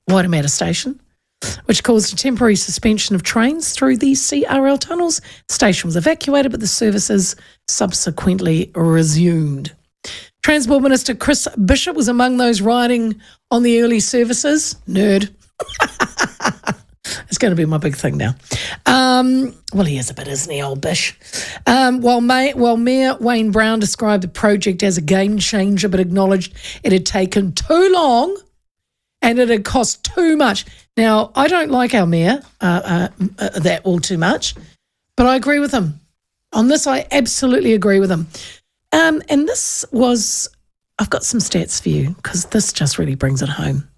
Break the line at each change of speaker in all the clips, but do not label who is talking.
Waitemata Station, which caused a temporary suspension of trains through the CRL tunnels. The station was evacuated, but the services subsequently resumed. Transport Minister Chris Bishop was among those riding on the early services. Nerd. It's going to be my big thing now. Well, he is a bit, isn't he, old Bish? While Mayor Wayne Brown described the project as a game changer, but acknowledged it had taken too long and it had cost too much. Now, I don't like our mayor that all too much, but I agree with him. On this, I absolutely agree with him. And this was, I've got some stats for you because this just really brings it home.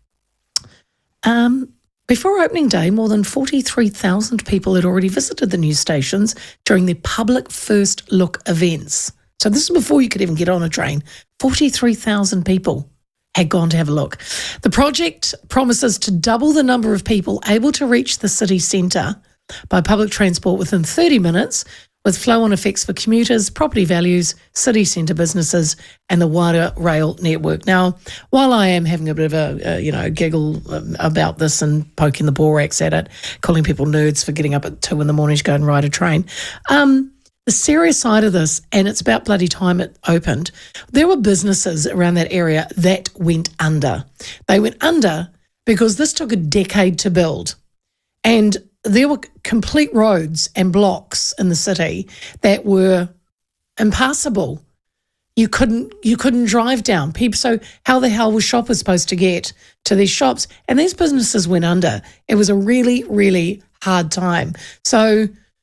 Before opening day, more than 43,000 people had already visited the new stations during the public first look events. So this is before you could even get on a train. 43,000 people had gone to have a look. The project promises to double the number of people able to reach the city centre by public transport within 30 minutes, with flow-on effects for commuters, property values, city centre businesses and the wider rail network. Now, while I am having a bit of a giggle about this and poking the borax at it, calling people nerds for getting up at 2 a.m. to go and ride a train, the serious side of this, and it's about bloody time it opened, there were businesses around that area that went under. They went under because this took a decade to build. And there were complete roads and blocks in the city that were impassable. You couldn't drive down. So how the hell was shoppers supposed to get to these shops? And these businesses went under. It was a really, really hard time. So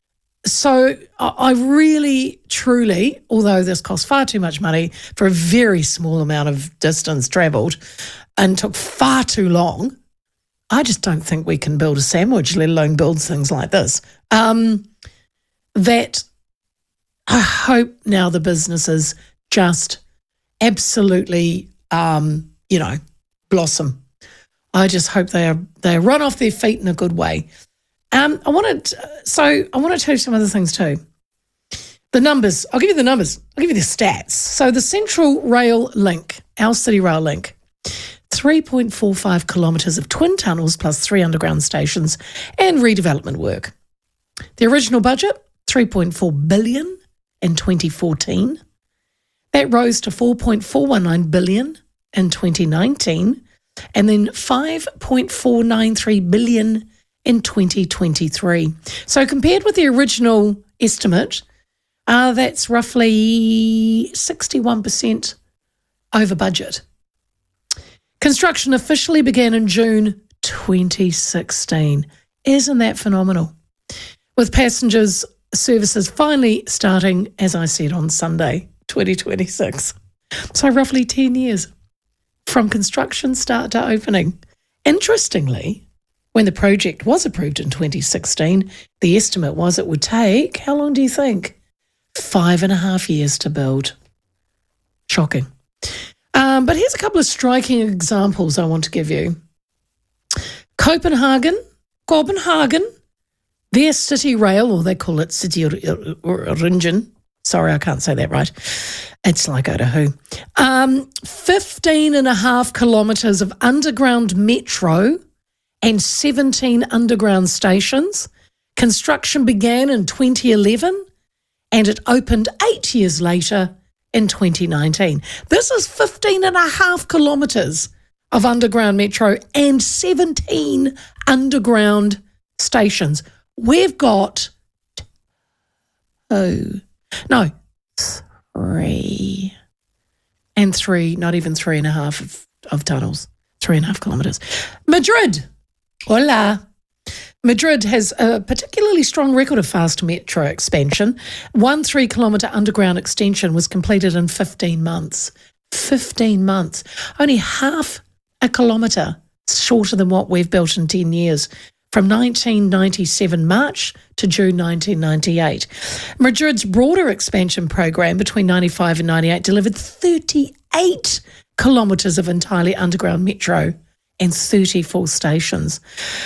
I really, truly, although this cost far too much money for a very small amount of distance travelled and took far too long, I just don't think we can build a sandwich, let alone build things like this. That I hope now the businesses just absolutely, blossom. I just hope they run off their feet in a good way. I want to tell you some other things too. The numbers. I'll give you the numbers. I'll give you the stats. So the Central Rail Link, our City Rail Link, 3.45 kilometres of twin tunnels plus 3 underground stations and redevelopment work. The original budget, $3.4 billion in 2014. That rose to $4.419 billion in 2019 and then $5.493 billion in 2023. So compared with the original estimate, that's roughly 61% over budget. Construction officially began in June 2016. Isn't that phenomenal? With passengers services finally starting, as I said, on Sunday, 2026. So roughly 10 years from construction start to opening. Interestingly, when the project was approved in 2016, the estimate was it would take, how long do you think? 5.5 years to build. Shocking. But here's a couple of striking examples I want to give you. Copenhagen, their city rail, or they call it City Ringen. Sorry, I can't say that right. It's like I don't know who. 15.5 kilometres of underground metro and 17 underground stations. Construction began in 2011 and it opened 8 years later in 2019. This is 15.5 kilometres of underground metro and 17 underground stations. We've got three, and three, not even 3.5 of tunnels, 3.5 kilometres. Madrid, hola. Madrid has a particularly strong record of fast metro expansion. 1 3-kilometre underground extension was completed in 15 months. 15 months. Only half a kilometre shorter than what we've built in 10 years. From 1997 March to June 1998. Madrid's broader expansion program between 95 and 98 delivered 38 kilometres of entirely underground metro and 34 stations.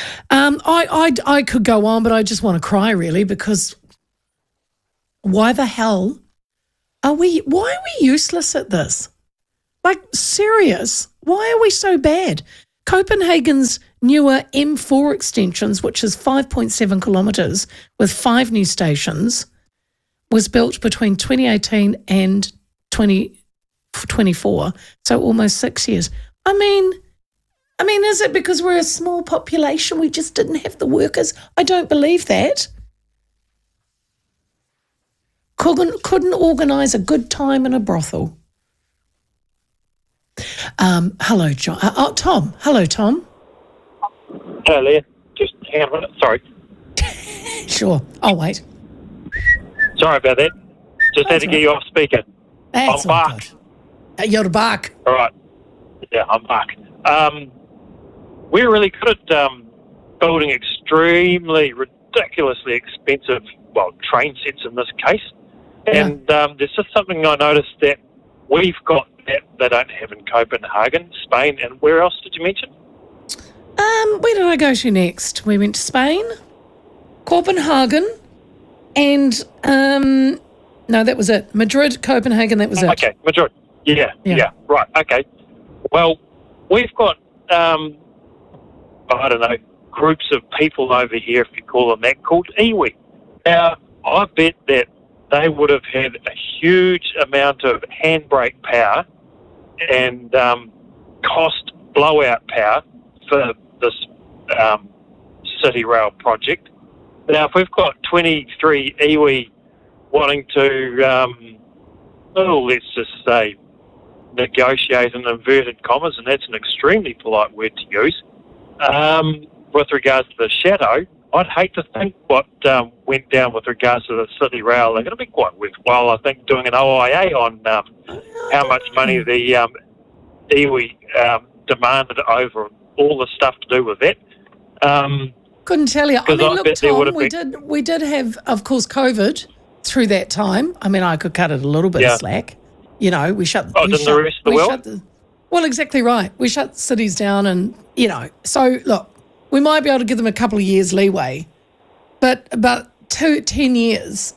I could go on, but I just want to cry really, because why the hell why are we useless at this? Like, serious, why are we so bad? Copenhagen's newer M4 extensions, which is 5.7 kilometres with 5 new stations, was built between 2018 and 2024, so almost 6 years. I mean, is it because we're a small population, we just didn't have the workers? I don't believe that. Couldn't organise a good time in a brothel. Hello, John. Tom. Hello, Tom.
Hello, Leah. Just hang on a minute. Sorry.
Sure. I'll wait.
Sorry about that. Just had to get you off speaker.
That's
I'm back.
Good. You're back.
All right. Yeah, I'm back. We're really good at building extremely, ridiculously expensive, train sets in this case. And there's just something I noticed that we've got that they don't have in Copenhagen, Spain, and where else did you mention?
Where did I go to next? We went to Spain, Copenhagen, and no, that was it. Madrid, Copenhagen, that was it.
Okay, Madrid. Yeah, right, okay. Well, we've got, I don't know, groups of people over here, if you call them that, called iwi. Now, I bet that they would have had a huge amount of handbrake power and cost blowout power for this City Rail project. Now, if we've got 23 iwi wanting to, let's just say, negotiate in inverted commas, and that's an extremely polite word to use, with regards to the shadow, I'd hate to think what went down with regards to the City Rail. They're going to be quite worthwhile, I think, doing an OIA on how much money the iwi demanded over all the stuff to do with it.
Couldn't tell you. I mean, look, Tom,
been...
we did have, of course, COVID through that time. I mean, I could cut it a little bit of slack. You know, we shut...
Oh, didn't the rest of the world?
Well, exactly right. We shut cities down and, so, look, we might be able to give them a couple of years leeway, but about 10 years,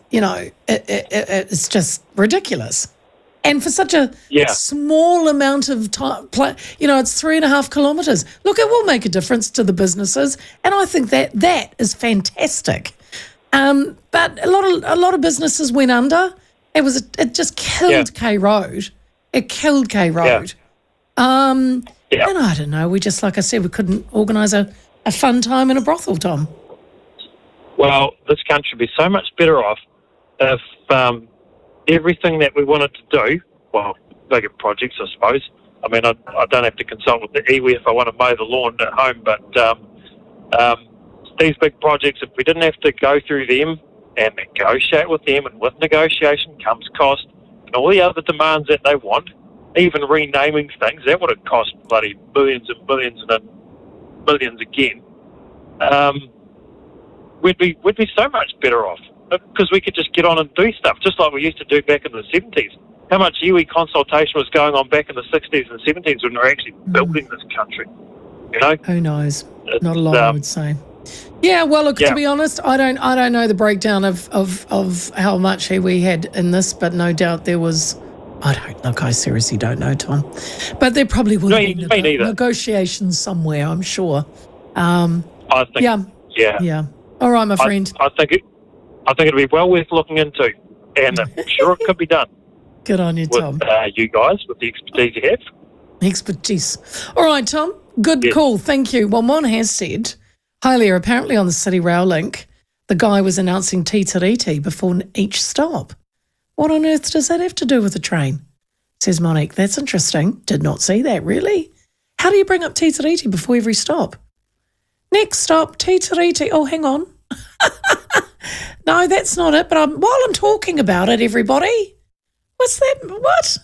it's just ridiculous. And for such a small amount of time, it's 3.5 kilometres. Look, it will make a difference to the businesses, and I think that is fantastic. But a lot of businesses went under. It just killed K Road. It killed K Road. And I don't know. We just, like I said, we couldn't organise a fun time in a brothel, Tom.
Well, this country would be so much better off if everything that we wanted to do, bigger projects, I suppose. I mean, I don't have to consult with the iwi if I want to mow the lawn at home, but these big projects, if we didn't have to go through them and negotiate with them, and with negotiation comes cost and all the other demands that they want, even renaming things, that would have cost bloody billions and billions and then millions again. We'd be so much better off because we could just get on and do stuff, just like we used to do back in the 70s. How much iwi consultation was going on back in the 60s and 70s when we were actually building this country,
Who knows? Not a lot, I would say. Yeah, well, look, to be honest, I don't know the breakdown of how much we had in this, but no doubt there was. I seriously don't know, Tom. But there probably would have been negotiations somewhere, I'm sure.
I think.
Yeah. All right, my friend.
I think it'd be well worth looking into, and I'm sure it could be done.
Good on you, Tom.
With you guys, with the expertise you have.
Expertise. All right, Tom. Good call. Thank you. Well, Mon has said, hi, Leah, apparently on the City Rail link, the guy was announcing Te Tiriti before each stop. What on earth does that have to do with the train? Says Monique. That's interesting. Did not see that, really. How do you bring up Te Tiriti before every stop? Next stop, Te Tiriti. Oh, hang on. No, that's not it. But while I'm talking about it, everybody, what's that? What?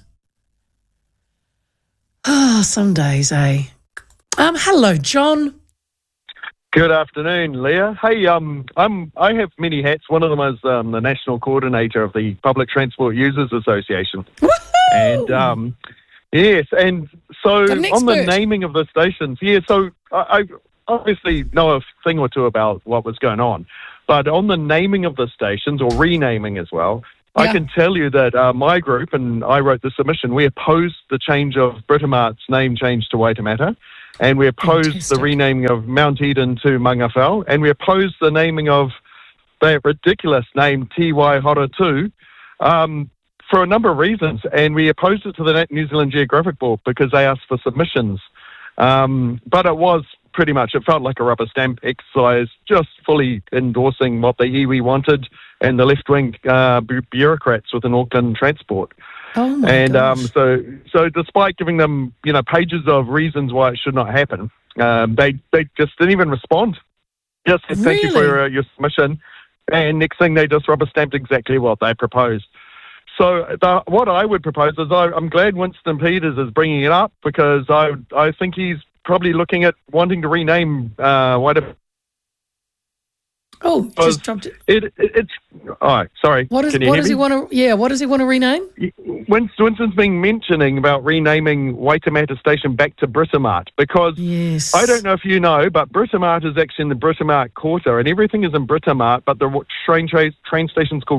Some days, eh? Hello, John.
Good afternoon, Leah. Hey, I have many hats. One of them is the national coordinator of the Public Transport Users Association.
Woohoo!
And yes, and so on the naming of the stations, so I obviously know a thing or two about what was going on, but on the naming of the stations, or renaming as well, I can tell you that my group, and I wrote the submission, we opposed the change of Britamart's name change to Waitemata. and we opposed the renaming of Mount Eden to Mangawhau, and we opposed the naming of that ridiculous name Te Waihora for a number of reasons, and we opposed it to the New Zealand Geographic Board because they asked for submissions. But it was pretty much, it felt like a rubber stamp exercise, just fully endorsing what the iwi wanted and the left-wing bureaucrats within Auckland Transport.
Oh my gosh.
So despite giving them, pages of reasons why it should not happen, they just didn't even respond. Just said, thank you for your submission. And next thing, they just rubber stamped exactly what they proposed. So what I would propose is I'm glad Winston Peters is bringing it up, because I think he's probably looking at wanting to rename whatever.
Oh, just dropped it.
It's sorry.
What does he want to? Yeah, what does he want to rename?
Winston's been mentioning about renaming Waitemata Station back to Britomart, because I don't know if you know, but Britomart is actually in the Britomart Quarter, and everything is in Britomart, but the train station's called